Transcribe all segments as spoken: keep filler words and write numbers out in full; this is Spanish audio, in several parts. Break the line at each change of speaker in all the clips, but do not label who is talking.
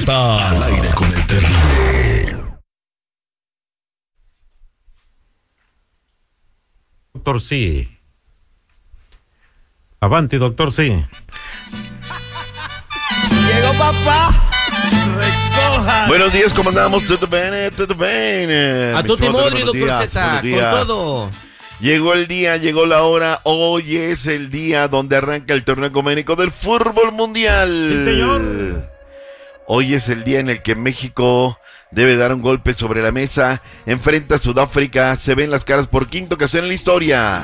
Alerta al aire con el terrible.
Doctor Sí. Avante, doctor Sí.
Llegó papá. Recoja.
Buenos días, ¿cómo andamos? ¿Todo bien? ¿Todo bien?
A tu timodri, doctor Z, con todo.
Llegó el día, llegó la hora. Hoy es el día donde arranca el torneo ecuménico del fútbol mundial.
Sí, señor.
Hoy es el día en el que México debe dar un golpe sobre la mesa. Enfrenta a Sudáfrica. Se ven las caras por quinta ocasión en la historia.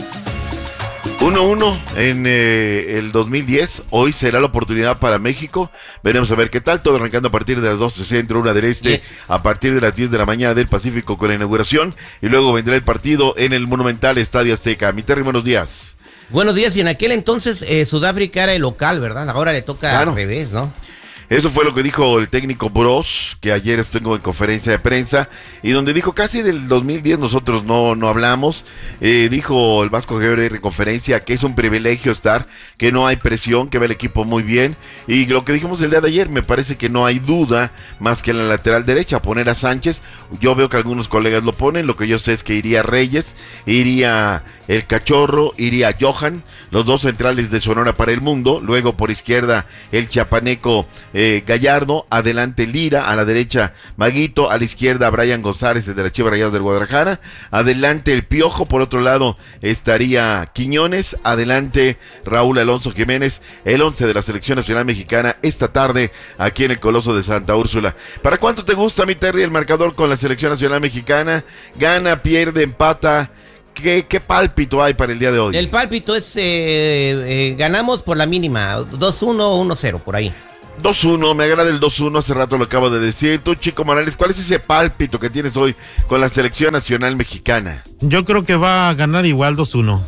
uno uno en eh, el dos mil diez. Hoy será la oportunidad para México. Veremos a ver qué tal. Todo arrancando a partir de las doce centro, una del este, yeah. A partir de las diez de la mañana del Pacífico con la inauguración. Y luego vendrá el partido en el monumental Estadio Azteca. Mi Terry, buenos días.
Buenos días. Y en aquel entonces eh, Sudáfrica era el local, ¿verdad? Ahora le toca claro. Al revés, ¿no?
Eso fue lo que dijo el técnico Bros, que ayer estuvo en conferencia de prensa, y donde dijo casi del dos mil diez nosotros no, no hablamos. Eh, dijo el Vasco Aguirre en conferencia que es un privilegio estar, que no hay presión, que ve el equipo muy bien, y lo que dijimos el día de ayer, me parece que no hay duda más que en la lateral derecha, poner a Sánchez. Yo veo que algunos colegas lo ponen, lo que yo sé es que iría Reyes, iría el Cachorro, iría Johan, los dos centrales de Sonora para el mundo, luego por izquierda el chiapaneco eh, Gallardo, adelante Lira, a la derecha Maguito, a la izquierda Brian González, el de las Chivas Rayadas del Guadalajara, adelante el Piojo, por otro lado estaría Quiñones, adelante Raúl Alonso Jiménez, el once de la Selección Nacional Mexicana esta tarde aquí en el Coloso de Santa Úrsula. ¿Para cuánto te gusta, mi Terry, el marcador con la Selección Nacional Mexicana? ¿Gana, pierde, empata? ¿Qué, ¿Qué pálpito hay para el día de hoy?
El pálpito es, eh, eh, ganamos por la mínima, dos uno, uno cero, por ahí.
dos uno, me agrada el dos uno, hace rato lo acabo de decir. Tú, Chico Morales, ¿cuál es ese pálpito que tienes hoy con la Selección Nacional Mexicana?
Yo creo que va a ganar igual dos uno.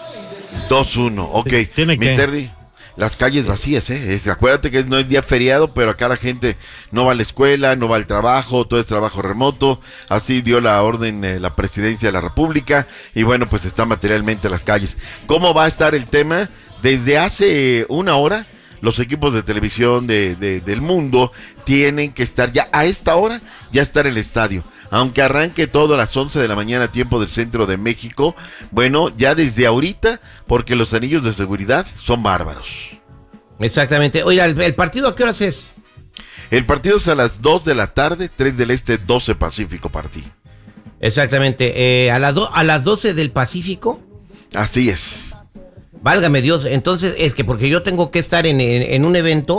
dos uno, ok.
Tiene
Mi
que...
Terry, las calles vacías, ¿eh? Es, acuérdate que no es día feriado, pero acá la gente no va a la escuela, no va al trabajo, todo es trabajo remoto. Así dio la orden eh, la presidencia de la República y bueno, pues está materialmente las calles. ¿Cómo va a estar el tema? Desde hace una hora, los equipos de televisión de, de, del mundo tienen que estar ya a esta hora, ya estar en el estadio. Aunque arranque todo a las once de la mañana, tiempo del centro de México, bueno, ya desde ahorita, porque los anillos de seguridad son bárbaros.
Exactamente. Oiga, ¿el, el partido a qué horas es?
El partido es a las dos de la tarde, tres del este, doce Pacífico partí.
Exactamente. Eh, ¿a, las do- ¿A las doce del Pacífico?
Así es.
Válgame Dios, entonces es que porque yo tengo que estar en, en, en un evento...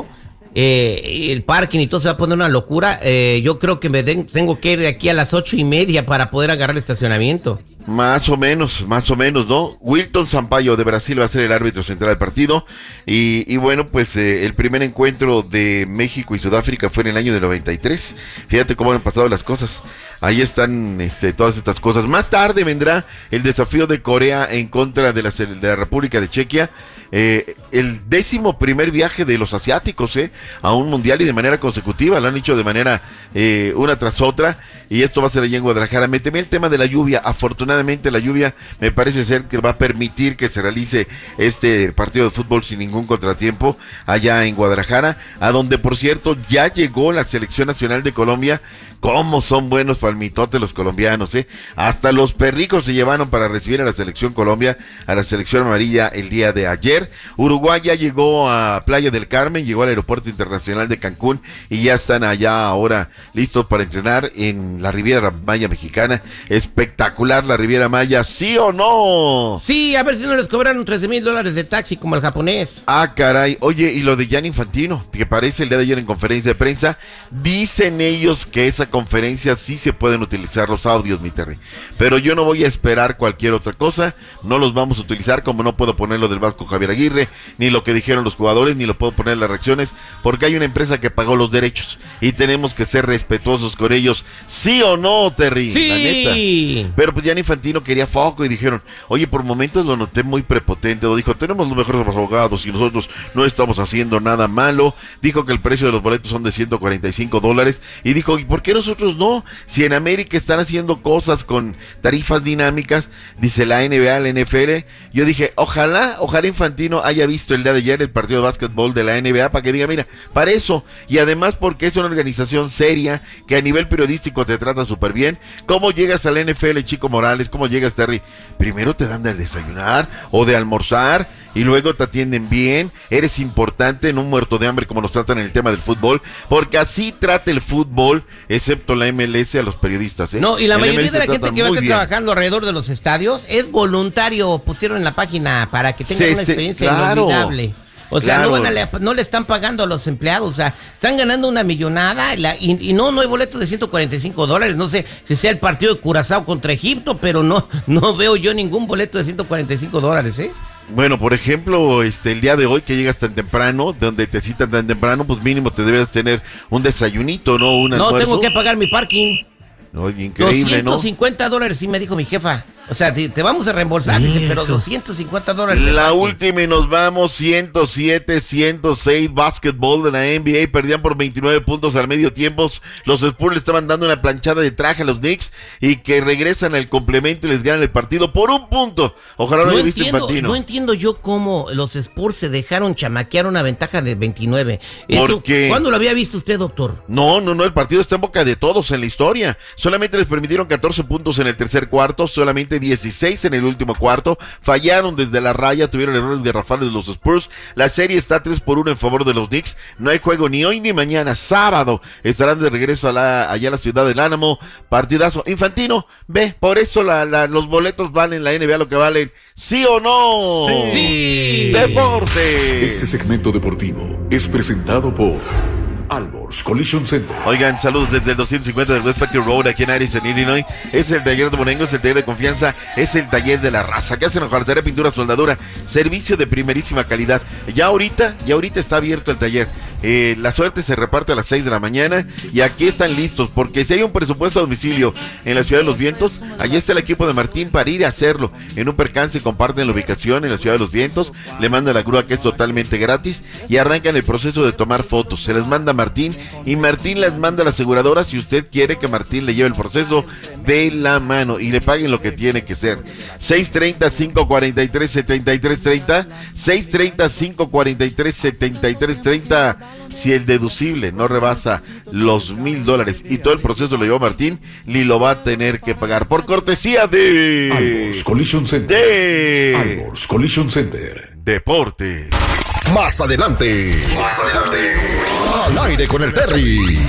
Eh, el parking y todo se va a poner una locura. eh, Yo creo que me den, tengo que ir de aquí a las ocho y media para poder agarrar el estacionamiento.
Más o menos, más o menos, ¿no? Wilton Sampaio de Brasil va a ser el árbitro central del partido. Y, y bueno, pues eh, el primer encuentro de México y Sudáfrica fue en el año del noventa y tres. Fíjate cómo han pasado las cosas. Ahí están este, todas estas cosas. Más tarde vendrá el desafío de Corea en contra de la, de la República de Chequia. Eh, el décimo primer viaje de los asiáticos eh, a un mundial y de manera consecutiva. Lo han hecho de manera eh, una tras otra. Y esto va a ser allá en Guadalajara. Me temí el tema de la lluvia. Afortunadamente la lluvia me parece ser que va a permitir que se realice este partido de fútbol sin ningún contratiempo allá en Guadalajara, a donde por cierto ya llegó la Selección Nacional de Colombia. Cómo son buenos palmitotes los colombianos, ¿eh? Hasta los perricos se llevaron para recibir a la Selección Colombia, a la Selección Amarilla el día de ayer. Uruguay ya llegó a Playa del Carmen, llegó al Aeropuerto Internacional de Cancún y ya están allá ahora listos para entrenar en la Riviera Maya mexicana. Espectacular la Riviera Maya, ¿sí o no?
Sí, a ver si no les cobraron trece mil dólares de taxi como el japonés.
Ah, caray. Oye, y lo de Gianni Infantino, que parece el día de ayer en conferencia de prensa, dicen ellos que esa conferencia sí se pueden utilizar los audios, mi Terry, pero yo no voy a esperar cualquier otra cosa, no los vamos a utilizar, como no puedo poner lo del Vasco Javier Aguirre, ni lo que dijeron los jugadores, ni lo puedo poner en las reacciones, porque hay una empresa que pagó los derechos, y tenemos que ser respetuosos con ellos, ¿sí o no, Terry?
Sí.
La neta. Pero pues Gianni Infantino quería foco, y dijeron, oye, por momentos lo noté muy prepotente, lo dijo, tenemos los mejores abogados, y nosotros no estamos haciendo nada malo, dijo que el precio de los boletos son de ciento cuarenta y cinco dólares, y dijo, ¿y por qué nosotros no? Si en América están haciendo cosas con tarifas dinámicas, dice la N B A, la N F L, yo dije, ojalá, ojalá Infantino haya visto el día de ayer el partido de básquetbol de la N B A para que diga, mira, historia, para eso, y además porque es una organización seria, que a nivel periodístico te trata súper bien. ¿Cómo llegas al N F L, Chico Morales? ¿Cómo llegas, Terry? Primero te dan de desayunar o de almorzar, y luego te atienden bien, eres importante, no un muerto de hambre como nos tratan en el tema del fútbol, porque así trata el fútbol, excepto la M L S, a los periodistas, ¿eh?
No, y la
El
mayoría
M L S
de la gente
trata
que va a
muy
estar
bien.
trabajando alrededor de los estadios es voluntario, pusieron en la página para que tengan
Se-
una
se-
experiencia
claro,
inolvidable. O sea,
claro.
no, van a le, no le están pagando a los empleados, o sea, están ganando una millonada y, la, y, y no, no hay boleto de ciento cuarenta y cinco dólares, no sé si sea el partido de Curazao contra Egipto, pero no, no veo yo ningún boleto de ciento cuarenta y cinco dólares, ¿eh?
Bueno, por ejemplo, este el día de hoy que llegas tan temprano, donde te citan tan temprano, pues mínimo te debes tener un desayunito, ¿no? Un
No,
almuerzo.
tengo que pagar mi parking.
Oye, increíble,
doscientos cincuenta dólares, sí me dijo mi jefa. O sea, te, te vamos a reembolsar, dice, pero
Eso.
doscientos cincuenta dólares.
¿no?
de
La
parking.
última y nos vamos, ciento siete, ciento seis, básquetbol de la N B A, perdían por veintinueve puntos al medio tiempo, los Spurs le estaban dando una planchada de traje a los Knicks, y que regresan al complemento y les ganan el partido por un punto. Ojalá lo
No
haya visto
entiendo,
Infantino.
no entiendo yo cómo los Spurs se dejaron chamaquear una ventaja de veintinueve. Eso,
¿Por qué?
¿Cuándo lo había visto usted, doctor?
No, no, no, el partido está en boca de todos en la historia. Solamente les permitieron catorce puntos en el tercer cuarto, solamente dieciséis en el último cuarto. Fallaron desde la raya, tuvieron errores garrafales los Spurs. La serie está tres por uno en favor de los Knicks. No hay juego ni hoy ni mañana. Sábado estarán de regreso a la, allá a la ciudad del Álamo. Partidazo. Infantino, ve, por eso la, la, los boletos valen, la N B A lo que valen. ¿Sí o no?
Sí.
Deporte.
Este segmento deportivo es presentado por Alborz Collision Center.
Oigan, saludos desde el doscientos cincuenta del West Factory Road aquí en Addison, Illinois. Es el taller de Bonengo, es el taller de confianza, es el taller de la raza. Que hacen hojardería, pintura, soldadura, servicio de primerísima calidad. Ya ahorita, ya ahorita está abierto el taller. Eh, la suerte se reparte a las seis de la mañana y aquí están listos, porque si hay un presupuesto a domicilio en la Ciudad de los Vientos, allí está el equipo de Martín para ir a hacerlo. En un percance comparten la ubicación en la Ciudad de los Vientos, le mandan la grúa que es totalmente gratis y arrancan el proceso de tomar fotos. Se les manda a Martín y Martín les manda a la aseguradora si usted quiere que Martín le lleve el proceso de la mano y le paguen lo que tiene que ser. seis treinta, cinco cuarenta y tres, setenta y tres treinta, seis treinta, cinco cuarenta y tres, setenta y tres treinta. Si el deducible no rebasa los mil dólares y todo el proceso lo llevó Martín, ni lo va a tener que pagar por cortesía de
Alborz Collision Center.
de
Alborz Collision Center.
Deporte.
Más adelante. Más adelante. Al aire con el Terry.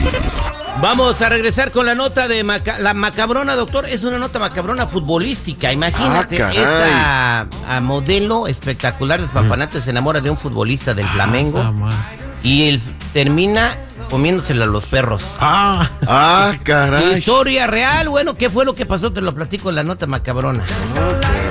Vamos a regresar con la nota de Maca- la macabrona, doctor. Es una nota macabrona futbolística. Imagínate,
Ah, caray.
esta a modelo espectacular despampanante se enamora de un futbolista del Flamengo
Ah, ma-
y él termina comiéndosela a los perros.
ah.
Ah, caray.
Historia real, bueno, ¿qué fue lo que pasó? Te lo platico en la nota macabrona.